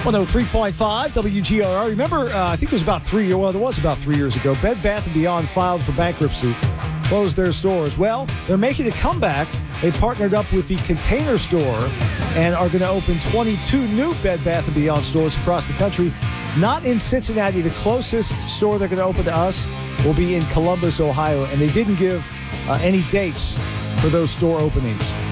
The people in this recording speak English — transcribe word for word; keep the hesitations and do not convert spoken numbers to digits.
one oh three point five W G R R. Remember, uh, I think it was about three years, well, it was about three years ago, Bed Bath and Beyond filed for bankruptcy, closed their stores. Well, they're making a comeback. They partnered up with the Container Store and are going to open twenty-two new Bed Bath and Beyond stores across the country. Not in Cincinnati. The closest store they're going to open to us will be in Columbus, Ohio, and they didn't give uh, any dates for those store openings.